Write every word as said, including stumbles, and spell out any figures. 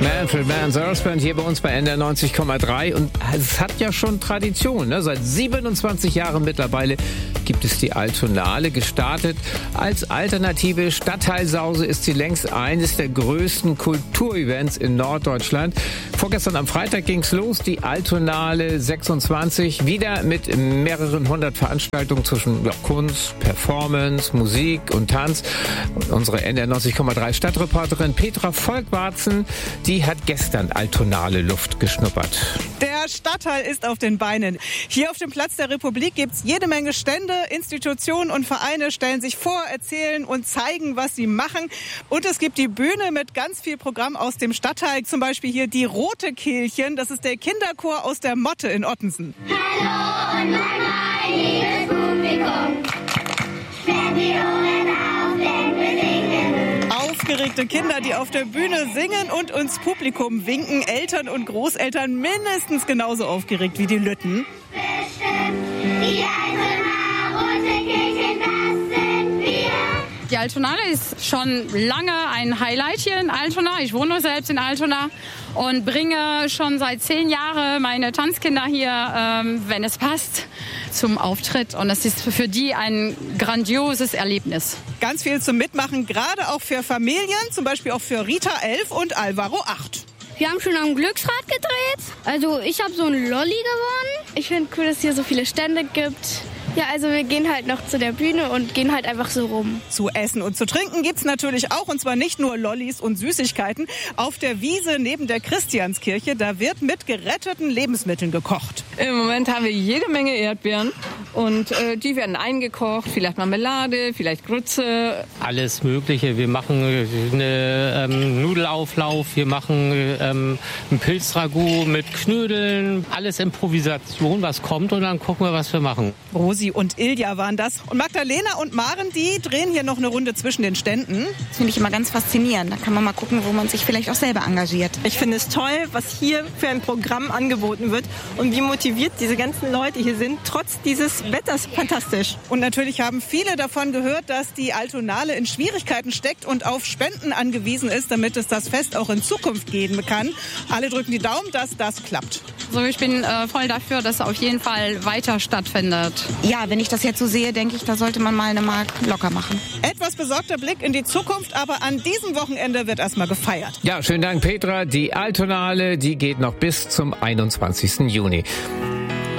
Manfred Mann's Earth Band hier bei uns bei N D R neunzig Komma drei. Und es hat ja schon Tradition, ne? Seit siebenundzwanzig Jahren mittlerweile gibt es die Altonale. Gestartet als alternative Stadtteilsause ist sie längst eines der größten Kulturevents in Norddeutschland. Vorgestern am Freitag ging's los, die Altonale sechsundzwanzig, wieder mit mehreren hundert Veranstaltungen zwischen ja, Kunst, Performance, Musik und Tanz. Und unsere N D R neunzig Komma drei Stadtreporterin Petra Volkwarzen, die hat gestern Altonale Luft geschnuppert. Der Stadtteil ist auf den Beinen. Hier auf dem Platz der Republik gibt's jede Menge Stände. Institutionen und Vereine stellen sich vor, erzählen und zeigen, was sie machen. Und es gibt die Bühne mit ganz viel Programm aus dem Stadtteil. Zum Beispiel hier die Rote Kehlchen. Das ist der Kinderchor aus der Motte in Ottensen. Hallo und mein mein liebes Publikum. Sperrt die Ohren auf, denn wir singen. Aufgeregte Kinder, die auf der Bühne singen und ins Publikum winken. Eltern und Großeltern mindestens genauso aufgeregt wie die Lütten. Die Altona, Rote Kehlchen, das sind wir. Die Altonale ist schon lange ein Highlight hier in Altona. Ich wohne selbst in Altona und bringe schon seit zehn Jahren meine Tanzkinder hier, ähm, wenn es passt, zum Auftritt. Und es ist für die ein grandioses Erlebnis. Ganz viel zum Mitmachen, gerade auch für Familien, zum Beispiel auch für Rita elf und Alvaro acht. Wir haben schon am Glücksrad gedreht. Also ich habe so ein Lolli gewonnen. Ich finde cool, dass es hier so viele Stände gibt. Ja, also wir gehen halt noch zu der Bühne und gehen halt einfach so rum. Zu essen und zu trinken gibt's natürlich auch, und zwar nicht nur Lollis und Süßigkeiten. Auf der Wiese neben der Christianskirche, da wird mit geretteten Lebensmitteln gekocht. Im Moment haben wir jede Menge Erdbeeren und äh, die werden eingekocht, vielleicht Marmelade, vielleicht Grütze. Alles Mögliche. Wir machen eine ähm, Nudelauflauf, wir machen ähm, ein Pilzragout mit Knödeln, alles Improvisation, was kommt, und dann gucken wir, was wir machen. Rosi und Ilja waren das. Und Magdalena und Maren, die drehen hier noch eine Runde zwischen den Ständen. Das finde ich immer ganz faszinierend. Da kann man mal gucken, wo man sich vielleicht auch selber engagiert. Ich finde es toll, was hier für ein Programm angeboten wird und wie motiviert diese ganzen Leute hier sind, trotz dieses Wetters. Fantastisch. Und natürlich haben viele davon gehört, dass die Altonale in Schwierigkeiten steckt und auf Spenden angewiesen ist, damit es das Fest auch in Zukunft geben kann. Alle drücken die Daumen, dass das klappt. So, ich bin äh, voll dafür, dass es auf jeden Fall weiter stattfindet. Ja, wenn ich das jetzt so sehe, denke ich, da sollte man mal eine Mark locker machen. Etwas besorgter Blick in die Zukunft, aber an diesem Wochenende wird erstmal gefeiert. Ja, schönen Dank, Petra. Die Altonale, die geht noch bis zum einundzwanzigsten Juni.